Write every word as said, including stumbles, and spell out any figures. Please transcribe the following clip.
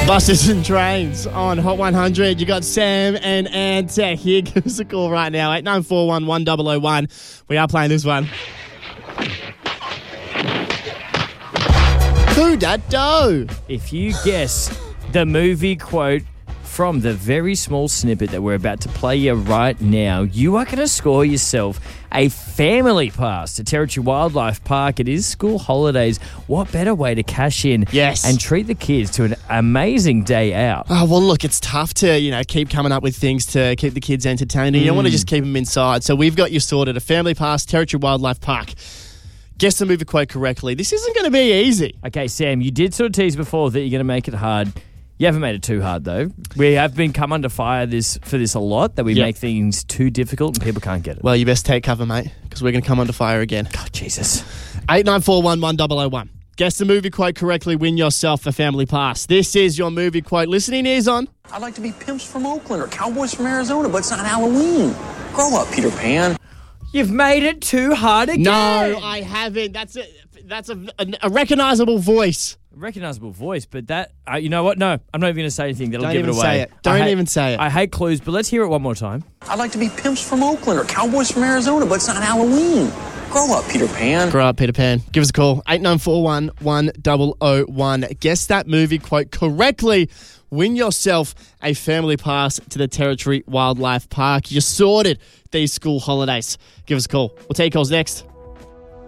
Buses and Trains on Hot one hundred. You got Sam and Ant here. Give us a call right now, eight nine four one, one zero zero one. We are playing this one. Who dat do? If you guess the movie quote from the very small snippet that we're about to play you right now, you are going to score yourself a family pass to Territory Wildlife Park. It is school holidays. What better way to cash in Yes. and treat the kids to an amazing day out? Oh, well, look, it's tough to, you know, keep coming up with things to keep the kids entertained. You don't want to just keep them inside. So we've got you sorted. A family pass, Territory Wildlife Park. Guess the movie quote correctly. This isn't going to be easy. Okay, Sam, you did sort of tease before that you're going to make it hard. You haven't made it too hard, though. We have been come under fire this for this a lot, that we Yep. make things too difficult and people can't get it. Well, you best take cover, mate, because we're going to come under fire again. God, Jesus. eight nine four one, one zero zero one. Guess the movie quote correctly, win yourself a family pass. This is your movie quote. Listening ears on. I'd like to be pimps from Oakland or cowboys from Arizona, but it's not Halloween. Grow up, Peter Pan. You've made it too hard again. No, I haven't. That's a that's a, a, a recognizable voice. Recognizable voice, but that, uh, you know what? No, I'm not even going to say anything. That'll Don't give even it away. say it. Don't I hate- even say it. I hate clues, but let's hear it one more time. I'd like to be pimps from Oakland or cowboys from Arizona, but it's not Halloween. Grow up, Peter Pan. Grow up, Peter Pan. Give us a call. eight nine four one, one zero zero one. Guess that movie quote correctly. Win yourself a family pass to the Territory Wildlife Park. You're sorted these school holidays. Give us a call. We'll take calls next.